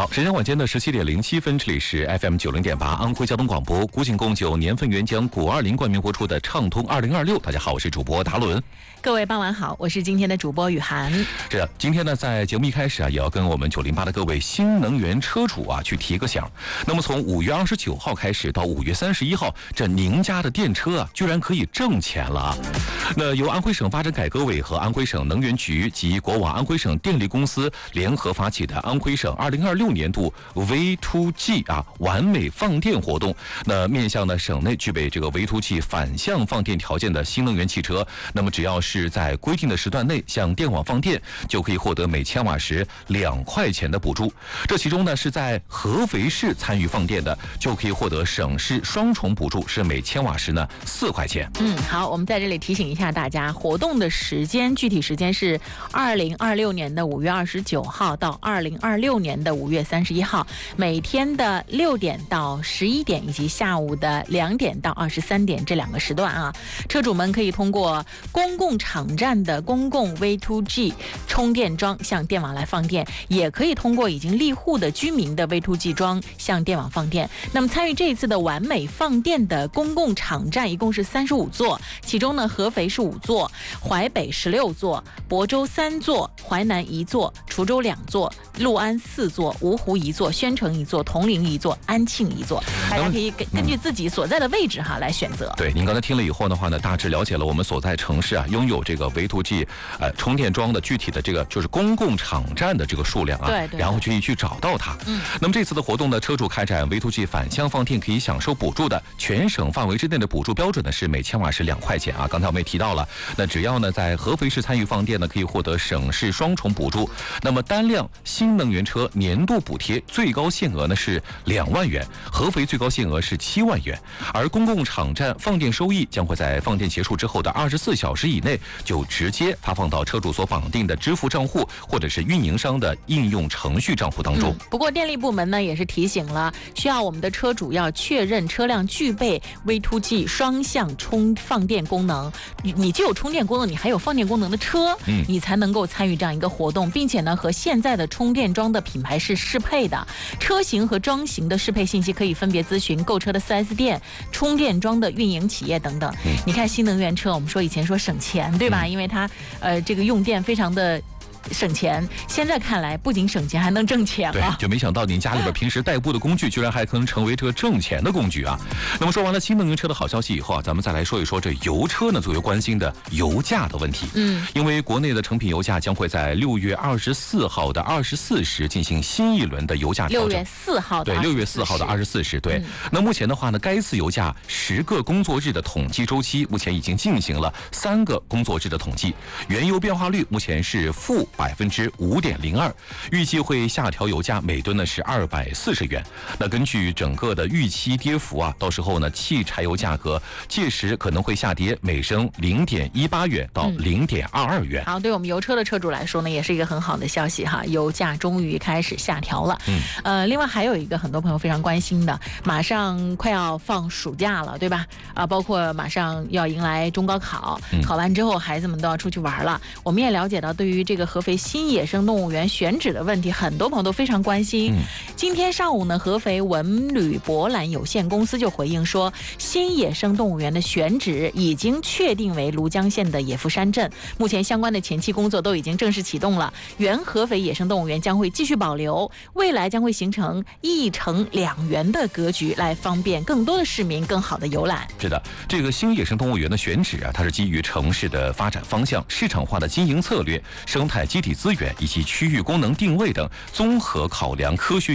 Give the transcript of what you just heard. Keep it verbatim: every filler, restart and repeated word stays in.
好，时间晚间的十七点零七分，这里是 F M 九零点八安徽交通广播古井贡酒年份原浆古二零冠名播出的畅通二零二六。大家好，我是主播达伦。 各位傍晚好，我是今天的主播雨涵。 这样，今天呢，在节目一开始啊，也要跟我们九零八的各位新能源车主啊去提个醒。那么从五月二十九号开始到五月三十一号，这您家的电车啊，居然可以挣钱了啊！那由安徽省发展改革委和安徽省能源局及国网安徽省电力公司联合发起的安徽省二零二六年度 V 二 G 啊完美放电活动，那面向呢省内具备这个 V 二 G 反向放电条件的新能源汽车，那么只要是在规定的时段内向电网放电，就可以获得每千瓦时两块钱的补助。这其中呢是在合肥市参与放电的，就可以获得省市双重补助，是每千瓦时呢四块钱。 嗯，好，我们在这里提醒一下大家，活动的时间具体时间是二零二六年的五月二十九号到二零二六年的五月三十一号，每天的六点到十一点以及下午的两点到二十三点这两个时段啊，车主们可以通过公共场站的公共 V 二 G 充电桩向电网来放电，也可以通过已经立户的居民的 V 二 G 桩向电网放电。那么参与这一次的完美放电的公共场站一共是三十五座，其中呢合肥是五座，淮北十六座，亳州三座，淮南一座，滁州两座，六安四座，芜湖一座，宣城一座，铜陵一座，安庆一座。大家可以根据自己所在的位置哈来选择。 对，您刚才听了以后的话呢，大致了解了我们所在城市啊拥有这个 V 二 G 呃充电桩的具体的这个就是公共场站的这个数量啊， 对对， 然后可以去找到它。嗯，那么这次的活动呢，车主开展 V 二 G 反向放电可以享受补助的，全省范围之内的补助标准呢是每千瓦时两块钱啊。刚才我们也提到了，那只要呢在合肥市参与放电呢，可以获得省市双重补助。那么单辆新能源车年度补贴最高限额呢是两万元，合肥最高限额是七万元。而公共场站放电收益将会在放电结束之后的二十四小时以内就直接发放到车主所绑定的支付账户或者是运营商的应用程序账户当中。 嗯、不过电力部门呢也是提醒了，需要我们的车主要确认车辆具备 V 二 G 双向充放电功能，你你既有充电功能，你还有放电功能的车，嗯，你才能够参与这样一个活动，并且呢和现在的充电桩的品牌是适配的，车型和桩型的适配信息可以分别咨询购车的 四 S 店、充电桩的运营企业等等。嗯、你看新能源车，我们说以前说省钱，对吧？嗯、因为它呃这个用电非常的省钱，现在看来不仅省钱还能挣钱啊！ 对，就没想到您家里边平时代步的工具，居然还可能成为这个挣钱的工具啊！那么说完了新能源车的好消息以后啊，咱们再来说一说这油车呢最为关心的油价的问题。嗯，因为国内的成品油价将会在六月二十四号的二十四时进行新一轮的油价调整。 六月四号的对，六月四号的二十四时，对。嗯、那目前的话呢，该次油价十个工作日的统计周期，目前已经进行了三个工作日的统计，原油变化率目前是负百分之五点零二，预计会下调油价每吨呢是二百四十元。那根据整个的预期跌幅啊，到时候呢汽柴油价格届时可能会下跌每升零点一八元到零点二二元。 嗯、好，对我们油车的车主来说呢，也是一个很好的消息哈，油价终于开始下调了。嗯，呃，另外还有一个很多朋友非常关心的，马上快要放暑假了，对吧？啊，包括马上要迎来中高考，嗯、考完之后孩子们都要出去玩了。我们也了解到，对于这个合肥新野生动物园选址的问题，很多朋友都非常关心。嗯、今天上午呢，合肥文旅博览有限公司就回应说，新野生动物园的选址已经确定为庐江县的野夫山镇，目前相关的前期工作都已经正式启动了。原合肥野生动物园将会继续保留，未来将会形成一城两园的格局，来方便更多的市民更好的游览。 是的，这个新野生动物园的选址啊，它是基于城市的发展方向、市场化的经营策略、生态基体资源以及区域功能定位等综合考量科学